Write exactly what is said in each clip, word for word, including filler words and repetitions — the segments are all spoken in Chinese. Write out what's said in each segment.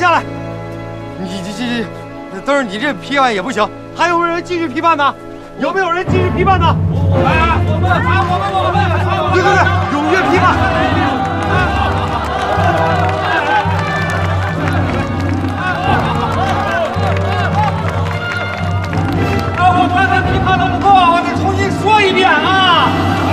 下来！你这这这，都是你这批判也不行，还有没有人继续批判呢？有没有人继续批判呢？ 哎，我们啊，我们我们， 对对对，踊跃批判！ 啊，我刚才批判的不够，我得重新说一遍啊！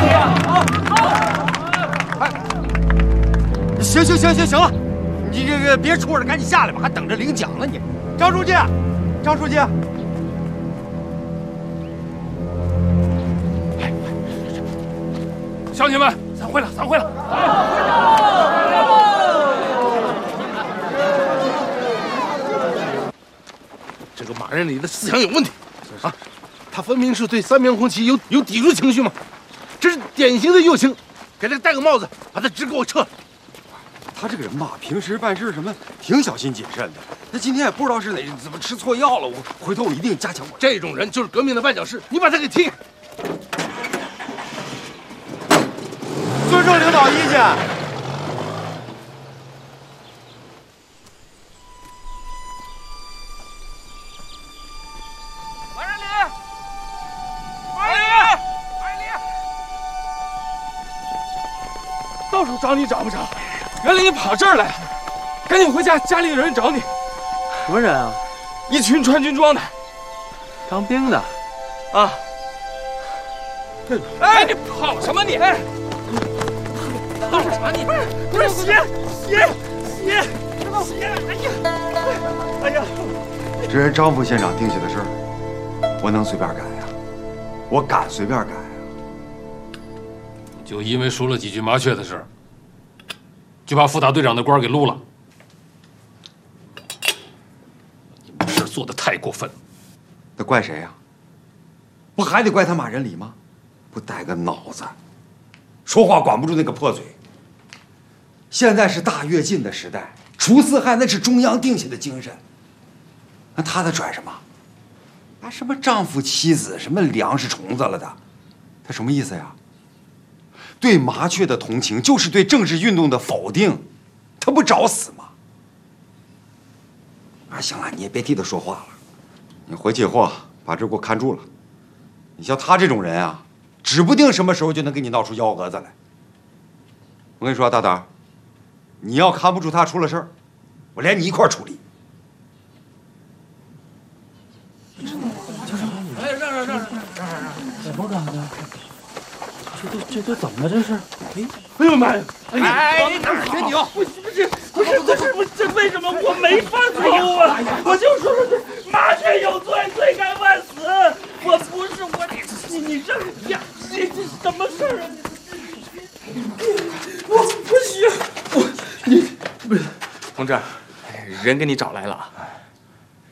哎，行行行行行了，你这个别戳着，赶紧下来吧，还等着领奖呢你。张书记，张书记。 乡亲们，散会了，散会了！这个马仁礼的思想有问题啊！他分明是对三面红旗有有抵触情绪嘛，这是典型的右倾。给他戴个帽子，把他纸给我撤了。 他这个人吧，平时办事什么挺小心谨慎的。他今天也不知道是哪怎么吃错药了，我回头我一定加强管。 这种人就是革命的绊脚石，你把他给踢开。 尊重领导意见。 马仁礼，马仁礼，马仁礼， 到处找你找不着，原来你跑这儿来了，赶紧回家，家里有人找你。 什么人啊？ 一群穿军装的， 当兵的。 啊。哎，你跑什么你？哎 倒茶你不是血血血血！哎呀，哎呀！ 这人张副县长定下的事儿，我能随便改呀？我敢随便改呀？ 就因为说了几句麻雀的事，就把副大队长的官给撸了。你们事做得太过分。 那怪谁呀？不还得怪他马仁礼吗？不带个脑子，说话管不住那个破嘴。 现在是大跃进的时代，除四害那是中央定下的精神。那他在拽什么？啊，什么丈夫妻子，什么粮食虫子了的，他什么意思呀？对麻雀的同情就是对政治运动的否定，他不找死吗？啊，行了，你也别替他说话了，你回去以后把这给我看住了。你像他这种人啊，指不定什么时候就能给你闹出幺蛾子来。我跟你说，大胆。 你要看不住他出了事儿，我连你一块儿处理。 哎，让让让让让让让！怎么搞的？这都这都怎么了？这是？哎， 哎呦妈呀！ 哎，你哪儿去你又？ 不是不是不是不是不是，这为什么我没犯错误啊？我就说说这麻雀有罪，罪该万死。我不是我你你这呀，你这什么事儿啊？我不行，我你不是同志，人给你找来了。